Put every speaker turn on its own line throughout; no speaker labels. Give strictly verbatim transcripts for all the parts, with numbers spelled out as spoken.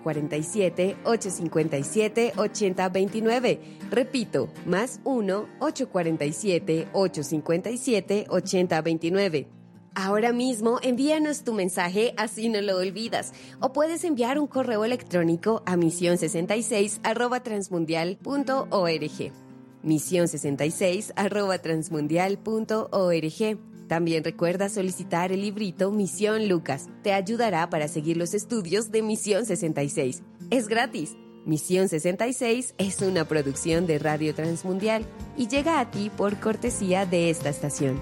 cuatro siete, ocho cinco siete, ocho cero dos nueve. Repito, más uno, ocho cuatro siete, ocho cinco siete, ocho cero dos nueve. Ahora mismo envíanos tu mensaje, así no lo olvidas, o puedes enviar un correo electrónico a misión sesenta y seis arroba transmundial punto org. misión sesenta y seis arroba transmundial punto org. También recuerda solicitar el librito Misión Lucas. Te ayudará para seguir los estudios de Misión sesenta y seis. Es gratis. Misión sesenta y seis es una producción de Radio Transmundial y llega a ti por cortesía de esta estación.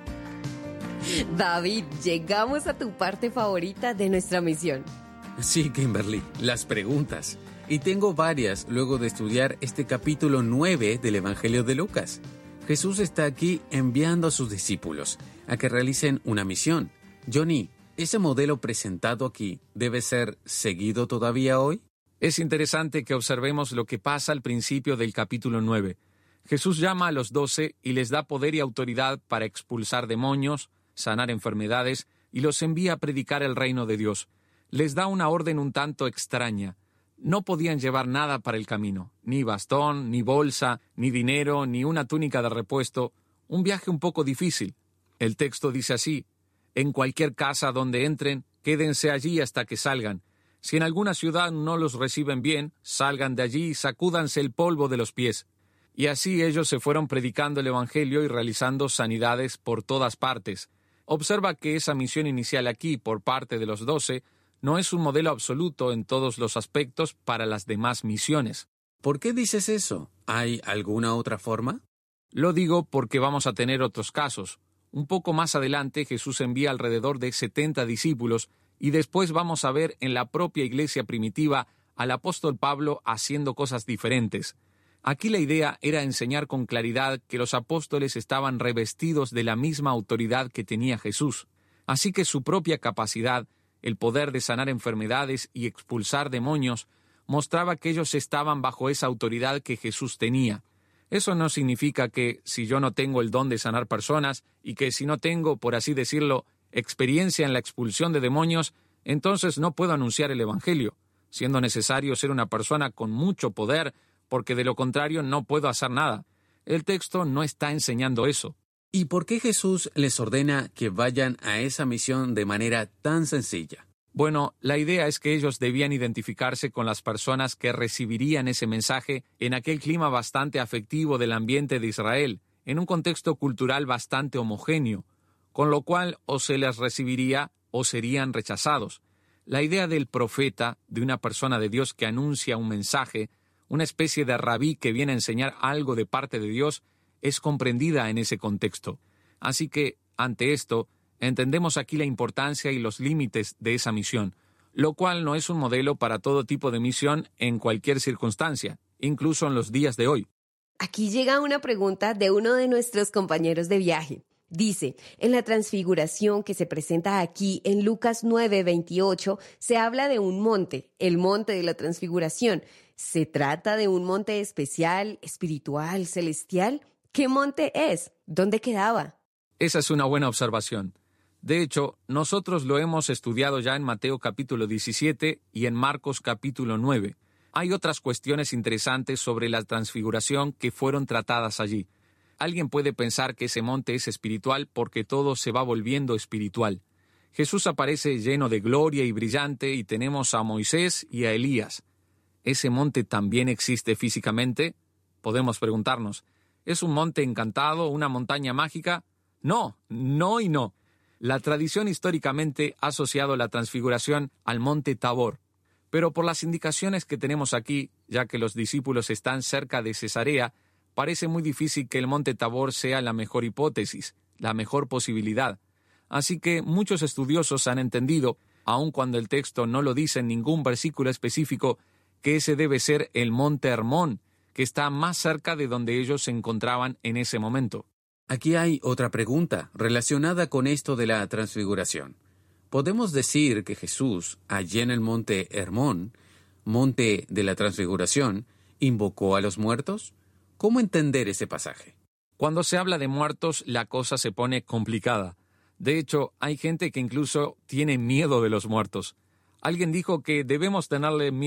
David, llegamos a tu parte favorita de nuestra misión.
Sí, Kimberly, las preguntas. Y tengo varias luego de estudiar este capítulo nueve del Evangelio de Lucas. Jesús está aquí enviando a sus discípulos a que realicen una misión. Johnny, ¿ese modelo presentado aquí debe ser seguido todavía hoy?
Es interesante que observemos lo que pasa al principio del capítulo nueve. Jesús llama a los doce y les da poder y autoridad para expulsar demonios, sanar enfermedades y los envía a predicar el reino de Dios. Les da una orden un tanto extraña. No podían llevar nada para el camino, ni bastón, ni bolsa, ni dinero, ni una túnica de repuesto, un viaje un poco difícil. El texto dice así: en cualquier casa donde entren, quédense allí hasta que salgan. Si en alguna ciudad no los reciben bien, salgan de allí y sacúdanse el polvo de los pies. Y así ellos se fueron predicando el Evangelio y realizando sanidades por todas partes. Observa que esa misión inicial aquí, por parte de los doce, no es un modelo absoluto en todos los aspectos para las demás misiones.
¿Por qué dices eso? ¿Hay alguna otra forma?
Lo digo porque vamos a tener otros casos. Un poco más adelante Jesús envía alrededor de setenta discípulos y después vamos a ver en la propia iglesia primitiva al apóstol Pablo haciendo cosas diferentes. Aquí la idea era enseñar con claridad que los apóstoles estaban revestidos de la misma autoridad que tenía Jesús. Así que su propia capacidad, el poder de sanar enfermedades y expulsar demonios, mostraba que ellos estaban bajo esa autoridad que Jesús tenía. Eso no significa que si yo no tengo el don de sanar personas y que si no tengo, por así decirlo, experiencia en la expulsión de demonios, entonces no puedo anunciar el Evangelio, siendo necesario ser una persona con mucho poder, porque de lo contrario no puedo hacer nada. El texto no está enseñando eso.
¿Y por qué Jesús les ordena que vayan a esa misión de manera tan sencilla?
Bueno, la idea es que ellos debían identificarse con las personas que recibirían ese mensaje en aquel clima bastante afectivo del ambiente de Israel, en un contexto cultural bastante homogéneo, con lo cual o se les recibiría o serían rechazados. La idea del profeta, de una persona de Dios que anuncia un mensaje, una especie de rabí que viene a enseñar algo de parte de Dios, es comprendida en ese contexto. Así que, ante esto, entendemos aquí la importancia y los límites de esa misión, lo cual no es un modelo para todo tipo de misión en cualquier circunstancia, incluso en los días de hoy.
Aquí llega una pregunta de uno de nuestros compañeros de viaje. Dice, en la transfiguración que se presenta aquí en Lucas nueve veintiocho, se habla de un monte, el monte de la transfiguración. ¿Se trata de un monte especial, espiritual, celestial? ¿Qué monte es? ¿Dónde quedaba?
Esa es una buena observación. De hecho, nosotros lo hemos estudiado ya en Mateo capítulo diecisiete y en Marcos capítulo nueve. Hay otras cuestiones interesantes sobre la transfiguración que fueron tratadas allí. Alguien puede pensar que ese monte es espiritual porque todo se va volviendo espiritual. Jesús aparece lleno de gloria y brillante y tenemos a Moisés y a Elías. ¿Ese monte también existe físicamente? Podemos preguntarnos, ¿es un monte encantado, una montaña mágica? No, no y no. La tradición históricamente ha asociado la transfiguración al monte Tabor. Pero por las indicaciones que tenemos aquí, ya que los discípulos están cerca de Cesarea, parece muy difícil que el monte Tabor sea la mejor hipótesis, la mejor posibilidad. Así que muchos estudiosos han entendido, aun cuando el texto no lo dice en ningún versículo específico, que ese debe ser el monte Hermón, que está más cerca de donde ellos se encontraban en ese momento.
Aquí hay otra pregunta relacionada con esto de la transfiguración. ¿Podemos decir que Jesús, allí en el monte Hermón, monte de la transfiguración, invocó a los muertos? ¿Cómo entender ese pasaje?
Cuando se habla de muertos, la cosa se pone complicada. De hecho, hay gente que incluso tiene miedo de los muertos. Alguien dijo que debemos tenerle miedo